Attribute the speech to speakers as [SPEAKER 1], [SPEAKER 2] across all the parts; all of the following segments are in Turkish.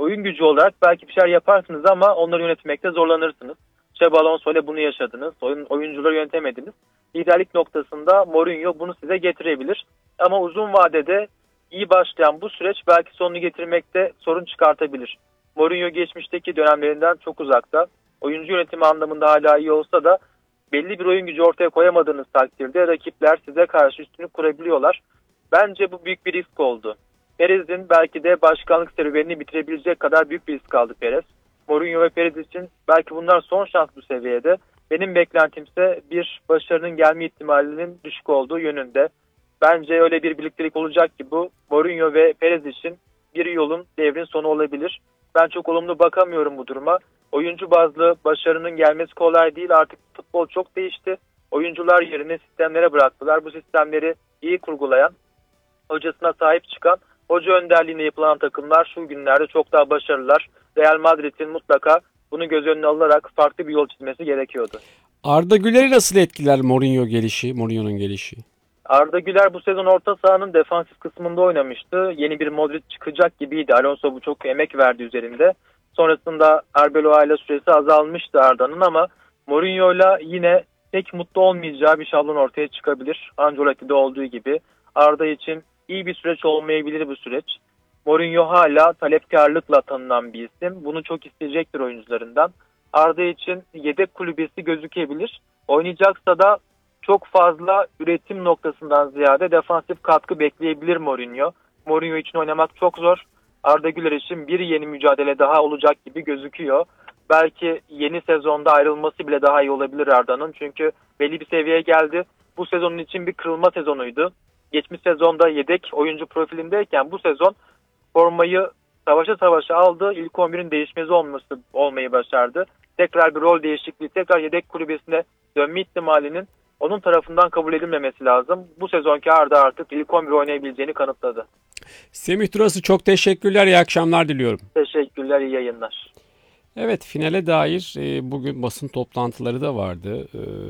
[SPEAKER 1] oyun gücü olarak belki bir şeyler yaparsınız ama onları yönetmekte zorlanırsınız. Xabi Alonso ile bunu yaşadınız. Oyuncuları yönetemediniz. Liderlik noktasında Mourinho bunu size getirebilir. Ama uzun vadede iyi başlayan bu süreç belki sonunu getirmekte sorun çıkartabilir. Mourinho geçmişteki dönemlerinden çok uzakta. Oyuncu yönetimi anlamında hala iyi olsa da belli bir oyun gücü ortaya koyamadığınız takdirde rakipler size karşı üstünlük kurabiliyorlar. Bence bu büyük bir risk oldu. Perez'in belki de başkanlık serüvenini bitirebilecek kadar büyük bir risk aldı Perez. Mourinho ve Perez için belki bunlar son şans bu seviyede. Benim beklentimse bir başarının gelme ihtimalinin düşük olduğu yönünde. Bence öyle bir birliktelik olacak ki bu Mourinho ve Perez için bir yolun, devrin sonu olabilir. Ben çok olumlu bakamıyorum bu duruma. Oyuncu bazlı başarının gelmesi kolay değil. Artık futbol çok değişti. Oyuncular yerine sistemlere bıraktılar. Bu sistemleri iyi kurgulayan, hocasına sahip çıkan, hoca önderliğinde yapılan takımlar şu günlerde çok daha başarılılar. Real Madrid'in mutlaka bunu göz önüne alarak farklı bir yol çizmesi gerekiyordu.
[SPEAKER 2] Arda Güler'i nasıl etkiler Mourinho'nun gelişi?
[SPEAKER 1] Arda Güler bu sezon orta sahanın defansif kısmında oynamıştı. Yeni bir Modric çıkacak gibiydi. Alonso bu çok emek verdi üzerinde. Sonrasında Arbeloa ile süresi azalmıştı Arda'nın ama Mourinho'yla yine pek mutlu olmayacağı bir şablon ortaya çıkabilir. Ancelotti'de olduğu gibi. Arda için iyi bir süreç olmayabilir bu süreç. Mourinho hala talepkarlıkla tanınan bir isim. Bunu çok isteyecektir oyuncularından. Arda için yedek kulübesi gözükebilir. Oynayacaksa da çok fazla üretim noktasından ziyade defansif katkı bekleyebilir Mourinho. Mourinho için oynamak çok zor. Arda Güler için bir yeni mücadele daha olacak gibi gözüküyor. Belki yeni sezonda ayrılması bile daha iyi olabilir Arda'nın. Çünkü belli bir seviyeye geldi. Bu sezonun için bir kırılma sezonuydu. Geçmiş sezonda yedek oyuncu profilindeyken bu sezon formayı savaşa savaşa aldı. İlk 11'in değişmezi olmayı başardı. Tekrar bir rol değişikliği, tekrar yedek kulübesine dönme ihtimalinin onun tarafından kabul edilmemesi lazım. Bu sezonki Arda artık ilk 11 oynayabileceğini kanıtladı.
[SPEAKER 2] Semih Turası, çok teşekkürler. İyi akşamlar diliyorum.
[SPEAKER 1] Teşekkürler, iyi yayınlar.
[SPEAKER 2] Evet, finale dair bugün basın toplantıları da vardı.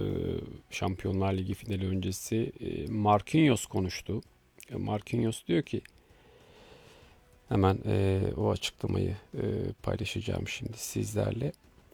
[SPEAKER 2] Şampiyonlar Ligi finali öncesi Marquinhos konuştu. Marquinhos diyor ki, hemen o açıklamayı paylaşacağım şimdi sizlerle.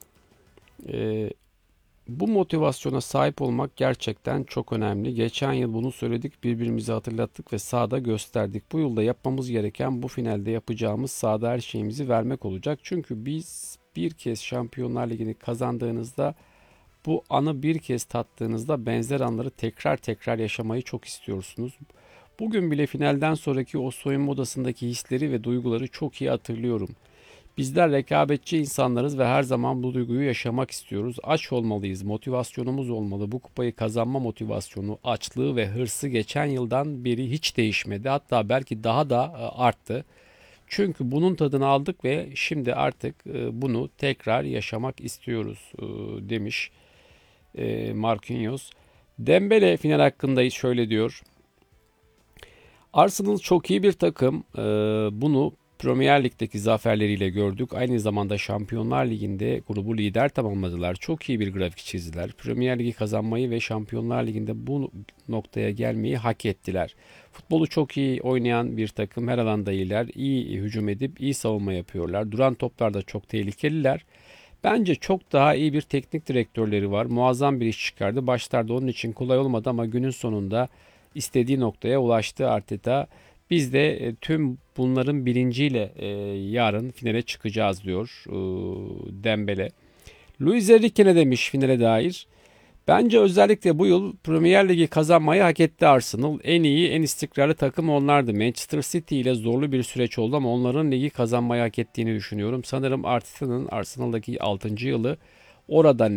[SPEAKER 2] Bu motivasyona sahip olmak gerçekten çok önemli. Geçen yıl bunu söyledik, birbirimize hatırlattık ve sahada gösterdik. Bu yılda yapmamız gereken bu finalde yapacağımız sahada her şeyimizi vermek olacak. Çünkü biz bir kez Şampiyonlar Ligi'ni kazandığınızda, bu anı bir kez tattığınızda benzer anları tekrar tekrar yaşamayı çok istiyorsunuz. Bugün bile finalden sonraki o soyunma odasındaki hisleri ve duyguları çok iyi hatırlıyorum. Bizler rekabetçi insanlarız ve her zaman bu duyguyu yaşamak istiyoruz. Aç olmalıyız, motivasyonumuz olmalı. Bu kupayı kazanma motivasyonu, açlığı ve hırsı geçen yıldan beri hiç değişmedi. Hatta belki daha da arttı. Çünkü bunun tadını aldık ve şimdi artık bunu tekrar yaşamak istiyoruz demiş Marquinhos. Dembele final hakkında şöyle diyor. Arsenal çok iyi bir takım. Bunu Premier Lig'deki zaferleriyle gördük. Aynı zamanda Şampiyonlar Ligi'nde grubu lider tamamladılar. Çok iyi bir grafik çizdiler. Premier Ligi kazanmayı ve Şampiyonlar Ligi'nde bu noktaya gelmeyi hak ettiler. Futbolu çok iyi oynayan bir takım. Her alanda iyiler. İyi hücum edip iyi savunma yapıyorlar. Duran toplarda çok tehlikeliler. Bence çok daha iyi bir teknik direktörleri var. Muazzam bir iş çıkardı. Başlarda onun için kolay olmadı ama günün sonunda istediği noktaya ulaştı Arteta. Biz de tüm bunların bilinciyle yarın finale çıkacağız diyor Dembele. Luis Enrique ne demiş finale dair? Bence özellikle bu yıl Premier Ligi kazanmayı hak etti Arsenal. En iyi, en istikrarlı takım onlardı. Manchester City ile zorlu bir süreç oldu ama onların ligi kazanmayı hak ettiğini düşünüyorum. Sanırım Arteta'nın Arsenal'daki 6. yılı orada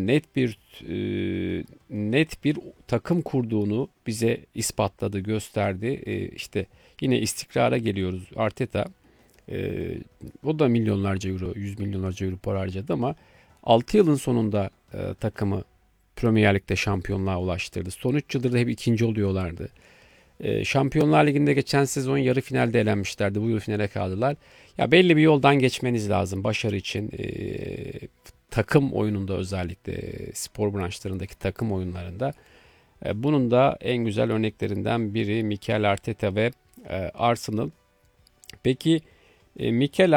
[SPEAKER 2] net bir takım kurduğunu bize ispatladı, gösterdi. İşte yine istikrara geliyoruz. Arteta o da milyonlarca euro, 100 milyonlarca euro para harcadı ama 6 yılın sonunda takımı Premier Lig'de şampiyonluğa ulaştırdı. Son 3 yıldır da hep ikinci oluyorlardı. Şampiyonlar Ligi'nde geçen sezon yarı finalde elenmişlerdi. Bu yıl finale kaldılar. Ya belli bir yoldan geçmeniz lazım başarı için. Takım oyununda, özellikle spor branşlarındaki takım oyunlarında. Bunun da en güzel örneklerinden biri Mikel Arteta ve Arsenal. Peki Mikel